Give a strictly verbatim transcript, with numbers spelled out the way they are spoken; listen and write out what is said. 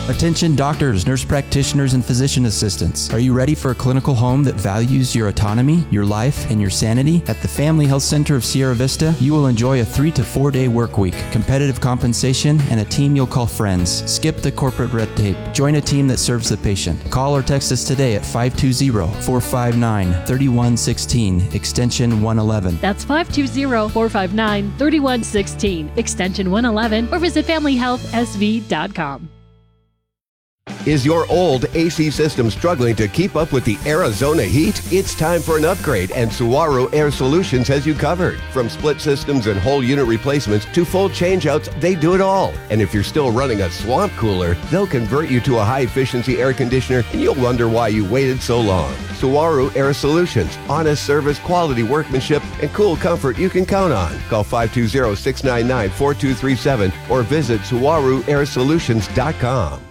Attention doctors, nurse practitioners, and physician assistants. Are you ready for a clinical home that values your autonomy, your life, and your sanity? At the Family Health Center of Sierra Vista, you will enjoy a three to four day work week, competitive compensation, and a team you'll call friends. Skip the corporate red tape. Join a team that serves the patient. Call or text us today at five two zero, four five nine, three one one six, extension one eleven. That's five two zero, four five nine, three one one six, extension one eleven, or visit family health s v dot com. Is your old A C system struggling to keep up with the Arizona heat? It's time for an upgrade, and Saguaro Air Solutions has you covered. From split systems and whole unit replacements to full changeouts, they do it all. And if you're still running a swamp cooler, they'll convert you to a high-efficiency air conditioner, and you'll wonder why you waited so long. Saguaro Air Solutions. Honest service, quality workmanship, and cool comfort you can count on. Call five two zero, six nine nine, four two three seven or visit saguaro air solutions dot com.